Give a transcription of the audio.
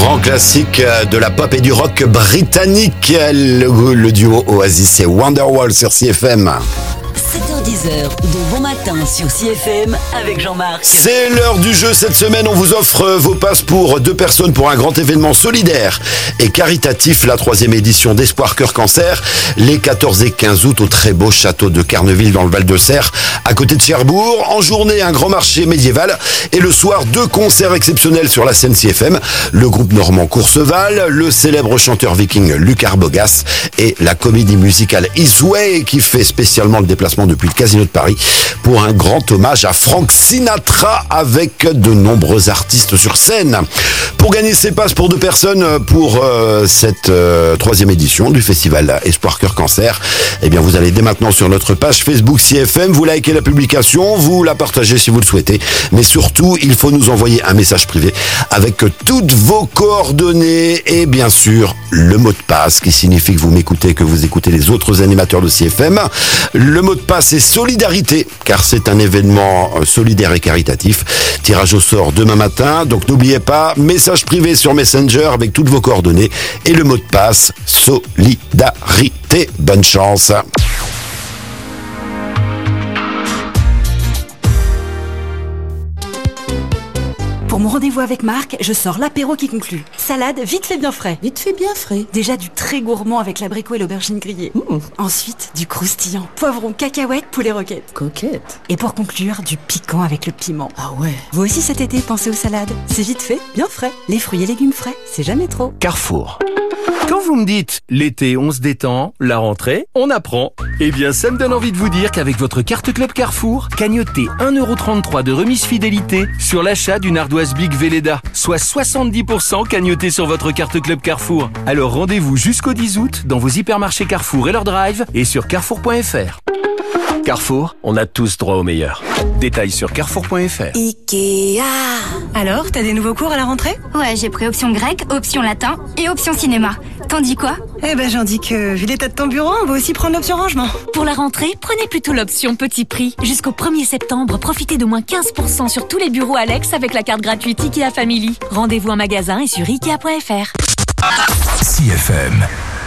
Grand classique de la pop et du rock britannique, le duo Oasis et Wonderwall sur CFM. 7h10 de Bon Matin sur CFM avec Jean-Marc. C'est l'heure du jeu. Cette semaine, on vous offre vos passes pour 2 personnes pour un grand événement solidaire et caritatif, la 3e édition d'Espoir Cœur Cancer, les 14 et 15 août au très beau château de Carneville dans le Val-de-Serre, à côté de Cherbourg. En journée, un grand marché médiéval et le soir, 2 concerts exceptionnels sur la scène CFM. Le groupe normand Courseval, le célèbre chanteur viking Luc Arbogast et la comédie musicale Eastway qui fait spécialement le déplacement depuis le Casino de Paris pour un grand hommage à Frank Sinatra avec de nombreux artistes sur scène. Pour gagner ces passes pour 2 personnes pour cette 3e édition du festival Espoir Cœur Cancer, eh bien vous allez dès maintenant sur notre page Facebook CFM, vous likez la publication, vous la partagez si vous le souhaitez, mais surtout il faut nous envoyer un message privé avec toutes vos coordonnées et bien sûr le mot de passe qui signifie que vous m'écoutez, que vous écoutez les autres animateurs de CFM. Le mot de passe est solidarité, car c'est un événement solidaire et caritatif. Tirage au sort demain matin, donc n'oubliez pas, message privé sur Messenger avec toutes vos coordonnées et le mot de passe solidarité. Bonne chance. Pour mon rendez-vous avec Marc, je sors l'apéro qui conclut. Salade, vite fait bien frais. Vite fait bien frais. Déjà du très gourmand avec l'abricot et l'aubergine grillée. Ensuite, du croustillant. Poivron, cacahuètes, poulet roquette. Coquette. Et pour conclure, du piquant avec le piment. Ah ouais. Vous aussi cet été, pensez aux salades. C'est vite fait, bien frais. Les fruits et légumes frais, c'est jamais trop. Carrefour. Quand vous me dites l'été on se détend, la rentrée on apprend, eh bien ça me donne envie de vous dire qu'avec votre carte Club Carrefour, cagnotez 1,33€ de remise fidélité sur l'achat d'une ardoise Big Velleda, soit 70% cagnoté sur votre carte Club Carrefour. Alors rendez-vous jusqu'au 10 août dans vos hypermarchés Carrefour et leur drive et sur carrefour.fr. Carrefour, on a tous droit au meilleur. Détails sur carrefour.fr. Ikea. Alors, t'as des nouveaux cours à la rentrée? Ouais, j'ai pris option grec, option latin et option cinéma. T'en dis quoi? Eh ben j'en dis que, vu l'état de ton bureau, on va aussi prendre l'option rangement. Pour la rentrée, prenez plutôt l'option petit prix. Jusqu'au 1er septembre, profitez de moins 15% sur tous les bureaux Alex avec la carte gratuite Ikea Family. Rendez-vous en magasin et sur Ikea.fr. CFM.